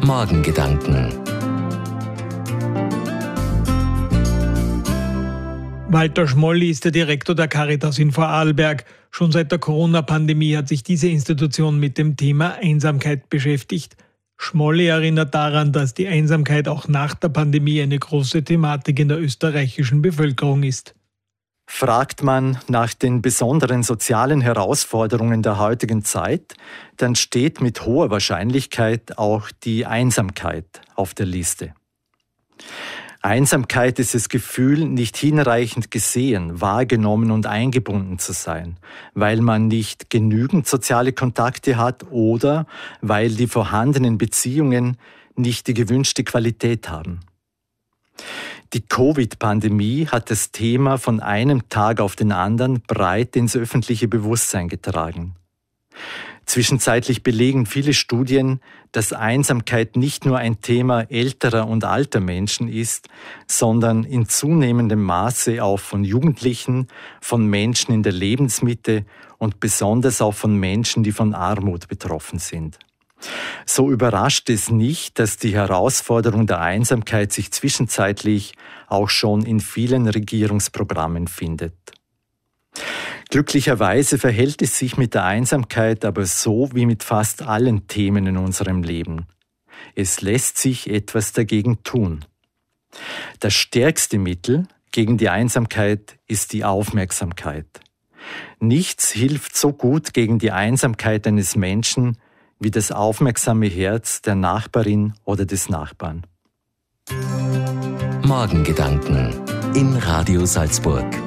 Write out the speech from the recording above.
Morgengedanken. Walter Schmolli ist der Direktor der Caritas in Vorarlberg. Schon seit der Corona-Pandemie hat sich diese Institution mit dem Thema Einsamkeit beschäftigt. Schmolli erinnert daran, dass die Einsamkeit auch nach der Pandemie eine große Thematik in der österreichischen Bevölkerung ist. Fragt man nach den besonderen sozialen Herausforderungen der heutigen Zeit, dann steht mit hoher Wahrscheinlichkeit auch die Einsamkeit auf der Liste. Einsamkeit ist das Gefühl, nicht hinreichend gesehen, wahrgenommen und eingebunden zu sein, weil man nicht genügend soziale Kontakte hat oder weil die vorhandenen Beziehungen nicht die gewünschte Qualität haben. Die Covid-Pandemie hat das Thema von einem Tag auf den anderen breit ins öffentliche Bewusstsein getragen. Zwischenzeitlich belegen viele Studien, dass Einsamkeit nicht nur ein Thema älterer und alter Menschen ist, sondern in zunehmendem Maße auch von Jugendlichen, von Menschen in der Lebensmitte und besonders auch von Menschen, die von Armut betroffen sind. So überrascht es nicht, dass die Herausforderung der Einsamkeit sich zwischenzeitlich auch schon in vielen Regierungsprogrammen findet. Glücklicherweise verhält es sich mit der Einsamkeit aber so wie mit fast allen Themen in unserem Leben. Es lässt sich etwas dagegen tun. Das stärkste Mittel gegen die Einsamkeit ist die Aufmerksamkeit. Nichts hilft so gut gegen die Einsamkeit eines Menschen wie das aufmerksame Herz der Nachbarin oder des Nachbarn. Morgengedanken in Radio Salzburg.